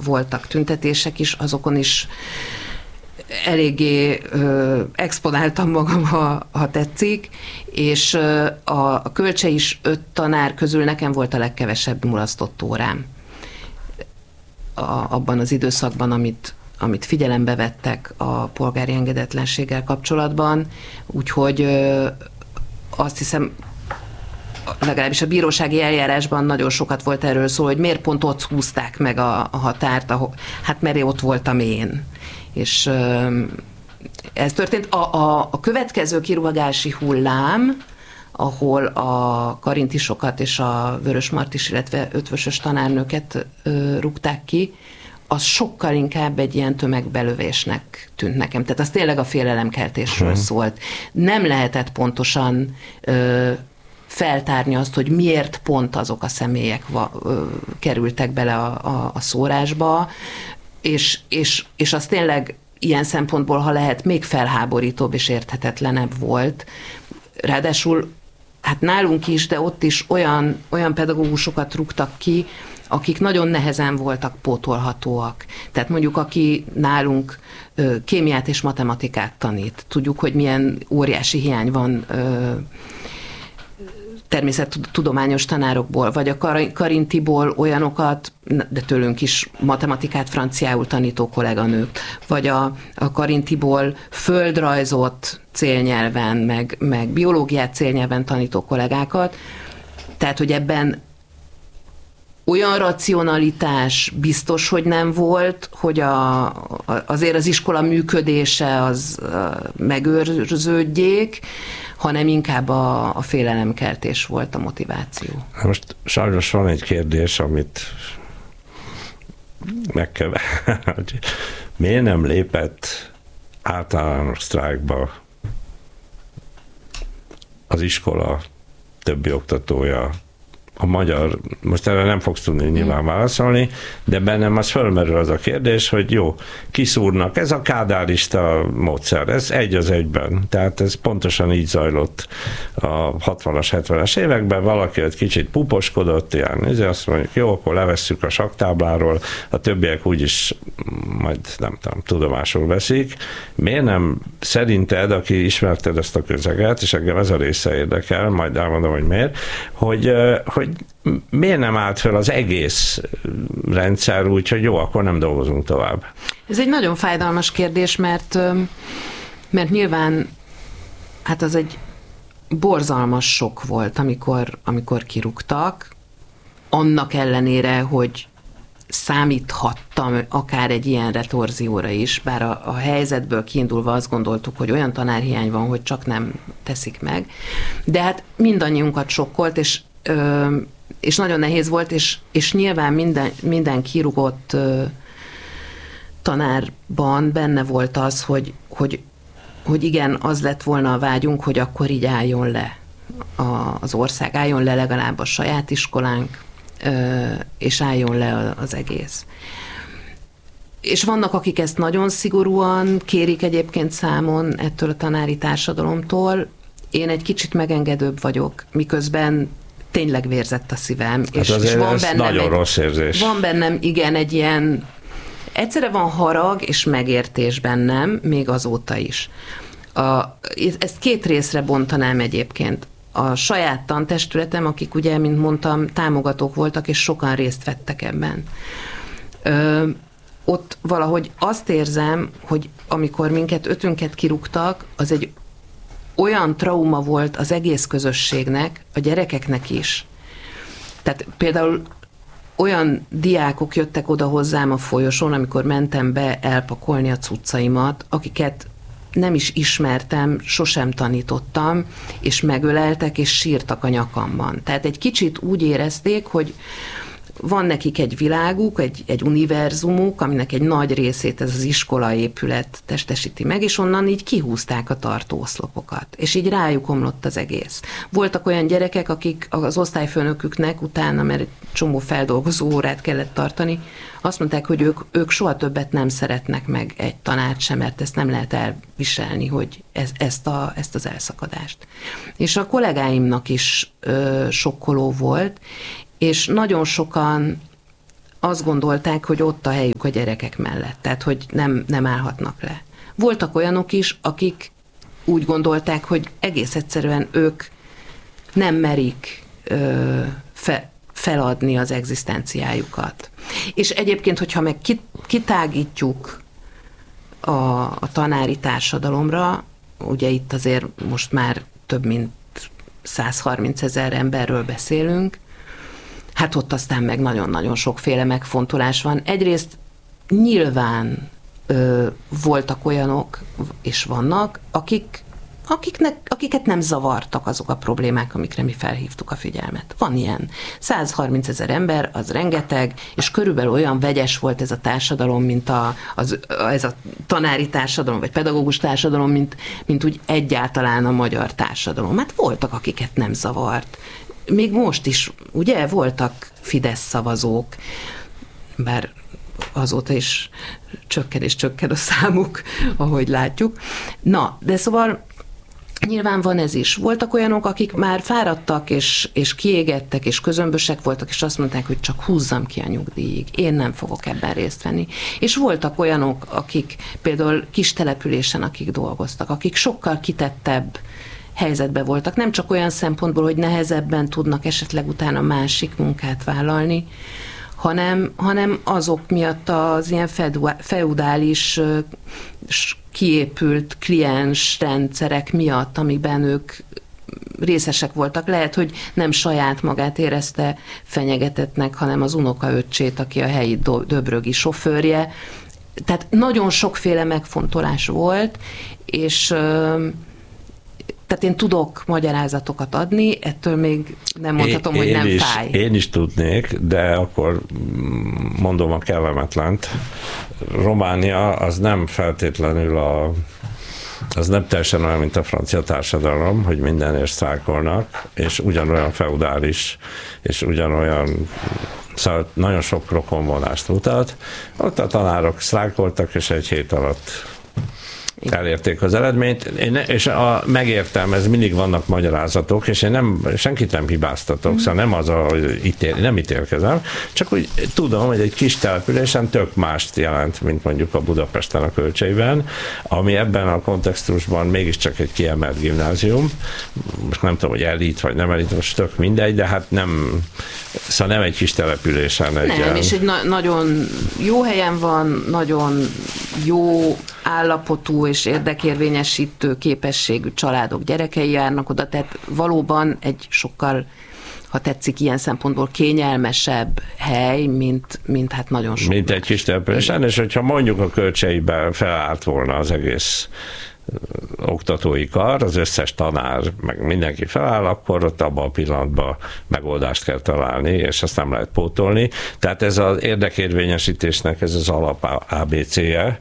voltak tüntetések is, azokon is eléggé exponáltam magam, ha tetszik, és a Kölcsey is 5 tanár közül nekem volt a legkevesebb mulasztott órám abban az időszakban, amit figyelembe vettek a polgári engedetlenséggel kapcsolatban, úgyhogy azt hiszem, legalábbis a bírósági eljárásban nagyon sokat volt erről szó, hogy miért pont ott húzták meg a határt, hát mert ott voltam én. És ez történt. A következő kirúgási hullám, ahol a karintisokat és a Vörösmartis, illetve ötvösös tanárnőket rúgták ki, az sokkal inkább egy ilyen tömegbelövésnek tűnt nekem. Tehát az tényleg a félelemkeltésről szólt. Nem lehetett pontosan feltárni azt, hogy miért pont azok a személyek kerültek bele a szórásba, és az tényleg ilyen szempontból, ha lehet, még felháborítóbb és érthetetlenebb volt. Ráadásul hát nálunk is, de ott is olyan pedagógusokat rúgtak ki, akik nagyon nehezen voltak pótolhatóak. Tehát mondjuk, aki nálunk kémiát és matematikát tanít, tudjuk, hogy milyen óriási hiány van természettudományos tanárokból, vagy a karintiból olyanokat, de tőlünk is matematikát, franciául tanító kolléganők, vagy a karintiból földrajzot célnyelven, meg biológiát célnyelven tanító kollégákat. Tehát, hogy ebben olyan racionalitás biztos, hogy nem volt, hogy azért az iskola működése az megőrződjék, hanem inkább a félelemkeltés volt a motiváció. Most sajnos van egy kérdés, amit meg kell... Miért nem lépett általános sztrájkba az iskola többi oktatója, a magyar, most erre nem fogsz tudni nyilván válaszolni, de bennem az fölmerül az a kérdés, hogy jó, kiszúrnak, ez a kádárista módszer, ez egy az egyben, tehát ez pontosan így zajlott a 60-as, 70-es években, valaki egy kicsit puposkodott, ilyen, azt mondjuk, jó, akkor levesszük a sakktábláról, a többiek úgyis majd nem tudom, tudomásul veszik. Miért nem szerinted, aki ismerted ezt a közeget, és engem ez a része érdekel, majd elmondom, hogy miért, hogy miért nem állt fel az egész rendszer úgy, hogy jó, akkor nem dolgozunk tovább? Ez egy nagyon fájdalmas kérdés, mert nyilván hát az egy borzalmas sok volt, amikor kirúgtak, annak ellenére, hogy számíthattam akár egy ilyen retorzióra is, bár a helyzetből kiindulva azt gondoltuk, hogy olyan tanárhiány van, hogy csak nem teszik meg, de hát mindannyiunkat sokkolt, és nagyon nehéz volt, és nyilván minden kirúgott tanárban benne volt az, hogy igen, az lett volna a vágyunk, hogy akkor így álljon le az ország, álljon le legalább a saját iskolánk, és álljon le az egész. És vannak, akik ezt nagyon szigorúan kérik egyébként számon ettől a tanári társadalomtól. Én egy kicsit megengedőbb vagyok, miközben tényleg vérzett a szívem. Hát és van bennem nagyon rossz érzés. Van bennem, igen, egy ilyen, egyszerre van harag és megértés bennem, még azóta is. Ezt 2 részre bontanám egyébként. A saját tantestületem, akik ugye, mint mondtam, támogatók voltak, és sokan részt vettek ebben. Ott valahogy azt érzem, hogy amikor minket 5-ünket kirúgtak, az egy olyan trauma volt az egész közösségnek, a gyerekeknek is. Tehát például olyan diákok jöttek oda hozzám a folyosón, amikor mentem be elpakolni a cuccaimat, akiket nem is ismertem, sosem tanítottam, és megöleltek, és sírtak a nyakamban. Tehát egy kicsit úgy érezték, hogy van nekik egy világuk, egy univerzumuk, aminek egy nagy részét ez az iskolaépület testesíti meg, és onnan így kihúzták a tartóoszlopokat. És így rájuk omlott az egész. Voltak olyan gyerekek, akik az osztályfőnöküknek utána, mert egy csomó feldolgozó órát kellett tartani, azt mondták, hogy ők soha többet nem szeretnek meg egy tanárt sem, mert ezt nem lehet elviselni, hogy ezt az elszakadást. És a kollégáimnak is sokkoló volt, és nagyon sokan azt gondolták, hogy ott a helyük a gyerekek mellett, tehát hogy nem állhatnak le. Voltak olyanok is, akik úgy gondolták, hogy egész egyszerűen ők nem merik feladni az egzisztenciájukat. És egyébként, hogyha meg kitágítjuk a tanári társadalomra, ugye itt azért most már több mint 130 000 emberről beszélünk, hát ott aztán meg nagyon-nagyon sokféle megfontolás van. Egyrészt nyilván voltak olyanok, és vannak, akiket nem zavartak azok a problémák, amikre mi felhívtuk a figyelmet. Van ilyen. 130 000 ember, az rengeteg, és körülbelül olyan vegyes volt ez a társadalom, mint ez a tanári társadalom, vagy pedagógus társadalom, mint úgy egyáltalán a magyar társadalom. Hát voltak, akiket nem zavart. Még most is, ugye, voltak Fidesz szavazók, bár azóta is csökken a számuk, ahogy látjuk. Na, de szóval nyilván van ez is. Voltak olyanok, akik már fáradtak, és kiégettek, és közömbösek voltak, és azt mondták, hogy csak húzzam ki a nyugdíjig. Én nem fogok ebben részt venni. És voltak olyanok, akik például kis településen, akik dolgoztak, akik sokkal kitettebb helyzetben voltak. Nem csak olyan szempontból, hogy nehezebben tudnak esetleg utána másik munkát vállalni, hanem azok miatt az ilyen feudális kiépült kliens rendszerek miatt, amikben ők részesek voltak. Lehet, hogy nem saját magát érezte fenyegetettnek, hanem az unokaöccsét, aki a helyi döbrögi sofőrje. Tehát nagyon sokféle megfontolás volt, és tehát én tudok magyarázatokat adni, ettől még nem mondhatom, hogy nem fáj. Én is tudnék, de akkor mondom a kellemetlent. Románia az nem feltétlenül az nem teljesen olyan, mint a francia társadalom, hogy mindenért sztrájkolnak, és ugyanolyan feudális, és ugyanolyan, szóval nagyon sok rokonvonást mutat. Ott a tanárok sztrájkoltak, és egy hét alatt elérték az eredményt, megértem, ez mindig vannak magyarázatok, és én senkit nem hibáztatok, szóval nem ítélkezem, csak úgy tudom, hogy egy kis településen tök mást jelent, mint mondjuk a Budapesten a Kölcseiben, ami ebben a kontextusban mégiscsak egy kiemelt gimnázium. Most nem tudom, hogy elit vagy nem elit, most tök mindegy, de hát szóval nem egy kis településen. És egy nagyon jó helyen van, nagyon jó állapotú és érdekérvényesítő képességű családok gyerekei járnak oda, tehát valóban egy sokkal, ha tetszik, ilyen szempontból kényelmesebb hely, mint hát nagyon sok. Mint egy kis településen, és hogyha mondjuk a Kölcseiben felállt volna az egész oktatói kar, az összes tanár, meg mindenki feláll, akkor ott abban a pillanatban megoldást kell találni, és azt nem lehet pótolni. Tehát ez az érdekérvényesítésnek ez az alap ABC-je,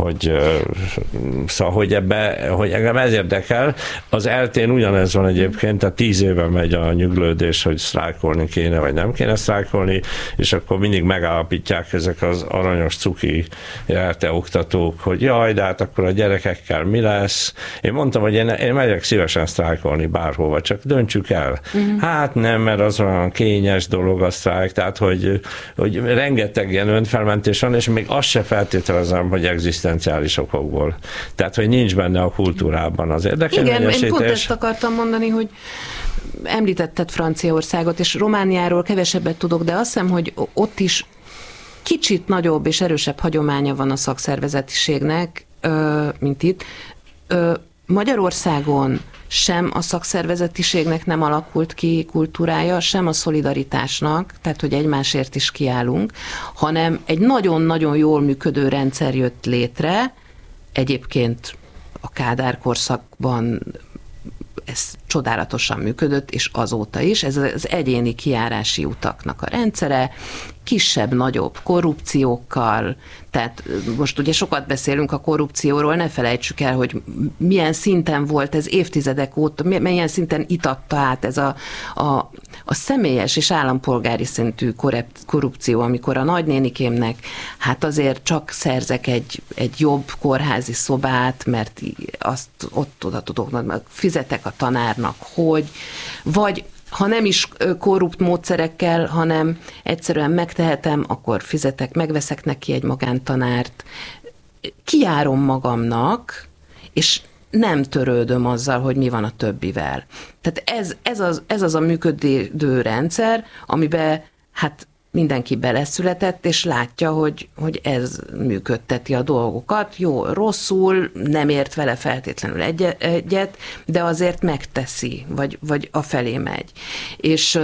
hogy engem ez érdekel. Az eltén ugyanez van egyébként, tehát 10 éve megy a nyüglődés, hogy sztrájkolni kéne, vagy nem kéne sztrájkolni, és akkor mindig megállapítják ezek az aranyos cuki ELTE oktatók, hogy jaj, de hát akkor a gyerekekkel mi lesz. Én mondtam, hogy én megyek szívesen sztrájkolni bárhova, csak döntsük el. Hát nem, mert az olyan kényes dolog a sztrájk, tehát hogy rengeteg ilyen önfelmentés van, és még azt se feltételezem, hogy egzisztenciális okokból. Tehát, hogy nincs benne a kultúrában az érdekérvényesítés. Igen, én pont ezt akartam mondani, hogy említetted Franciaországot, és Romániáról kevesebbet tudok, de azt hiszem, hogy ott is kicsit nagyobb és erősebb hagyománya van a szakszervezetiségnek, mint itt. Magyarországon sem a szakszervezetiségnek nem alakult ki kultúrája, sem a szolidaritásnak, tehát hogy egymásért is kiállunk, hanem egy nagyon-nagyon jól működő rendszer jött létre, egyébként a Kádár korszakban ez csodálatosan működött, és azóta is. Ez az egyéni kijárási utaknak a rendszere, kisebb-nagyobb korrupciókkal, tehát most ugye sokat beszélünk a korrupcióról, ne felejtsük el, hogy milyen szinten volt ez évtizedek óta, milyen szinten itatta át ez a személyes és állampolgári szintű korrupció, amikor a nagynénikémnek hát azért csak szerzek egy jobb kórházi szobát, mert azt ott oda tudok, fizetek a tanárnak, hogy, vagy ha nem is korrupt módszerekkel, hanem egyszerűen megtehetem, akkor fizetek, megveszek neki egy magántanárt, kijárom magamnak, és nem törődöm azzal, hogy mi van a többivel. Tehát ez az a működő rendszer, amiben hát mindenki beleszületett, és látja, hogy ez működteti a dolgokat. Jó, rosszul, nem ért vele feltétlenül egyet, de azért megteszi, vagy afelé megy. És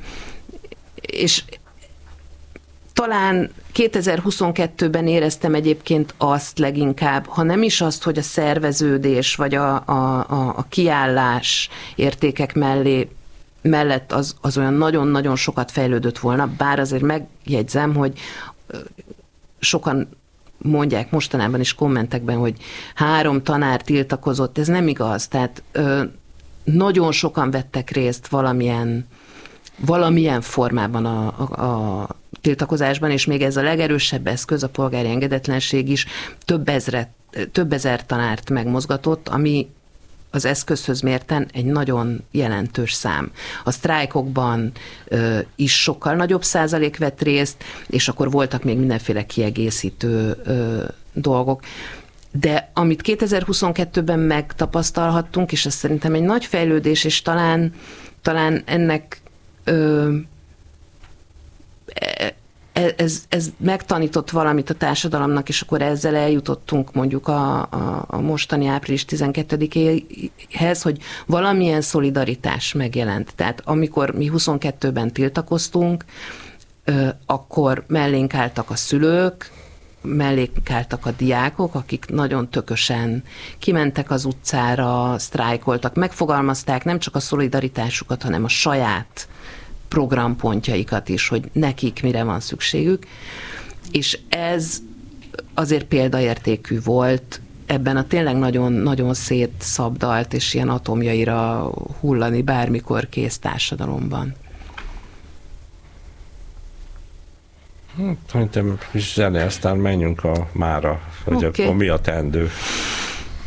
talán 2022-ben éreztem egyébként azt leginkább, ha nem is azt, hogy a szerveződés, vagy a kiállás értékek mellett az olyan nagyon-nagyon sokat fejlődött volna, bár azért megjegyzem, hogy sokan mondják mostanában is kommentekben, hogy 3 tanár tiltakozott, ez nem igaz, tehát nagyon sokan vettek részt valamilyen formában a tiltakozásban, és még ez a legerősebb eszköz, a polgári engedetlenség is több ezer tanárt megmozgatott, ami az eszközhöz mérten egy nagyon jelentős szám. A sztrájkokban is sokkal nagyobb százalék vett részt, és akkor voltak még mindenféle kiegészítő dolgok. De amit 2022-ben megtapasztalhattunk, és ez szerintem egy nagy fejlődés, és talán ennek ez megtanított valamit a társadalomnak, és akkor ezzel eljutottunk mondjuk a mostani április 12-éhez, hogy valamilyen szolidaritás megjelent. Tehát amikor mi 22-ben tiltakoztunk, akkor mellénk álltak a szülők, mellénk álltak a diákok, akik nagyon tökösen kimentek az utcára, sztrájkoltak, megfogalmazták nem csak a szolidaritásukat, hanem a saját programpontjaikat is, hogy nekik mire van szükségük, és ez azért példaértékű volt ebben a tényleg nagyon-nagyon szétszabdalt és ilyen atomjaira hullani bármikor kész társadalomban. Szerintem is zene, aztán menjünk a mára, hogy okay. Akkor mi a teendő.